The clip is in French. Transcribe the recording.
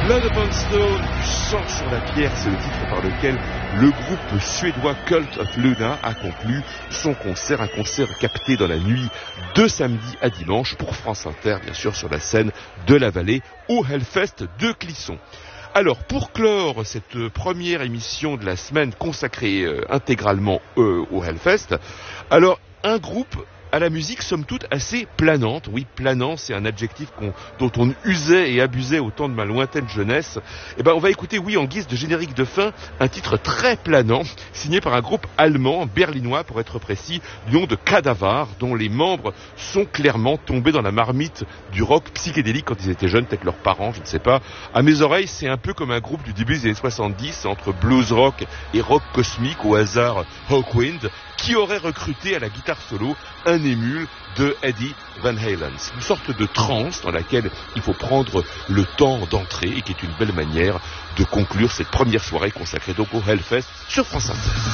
Blood Upon Stone, du sang sur la pierre, c'est le titre par lequel le groupe suédois Cult of Luna a conclu son concert, un concert capté dans la nuit de samedi à dimanche pour France Inter, bien sûr sur la scène de la Vallée au Hellfest de Clisson. Alors, pour clore cette première émission de la semaine consacrée intégralement au Hellfest, alors un groupe à la musique somme toute assez planante. Oui, planant, c'est un adjectif dont on usait et abusait au temps de ma lointaine jeunesse. Eh ben, on va écouter, oui, en guise de générique de fin, un titre très planant, signé par un groupe allemand, berlinois pour être précis, du nom de Cadavar, dont les membres sont clairement tombés dans la marmite du rock psychédélique quand ils étaient jeunes, peut-être leurs parents, je ne sais pas. À mes oreilles, c'est un peu comme un groupe du début des années 70, entre blues rock et rock cosmique, au hasard Hawkwind, qui aurait recruté à la guitare solo un émule de Eddie Van Halen. C'est une sorte de transe dans laquelle il faut prendre le temps d'entrer et qui est une belle manière de conclure cette première soirée consacrée donc au Hellfest sur France Inter.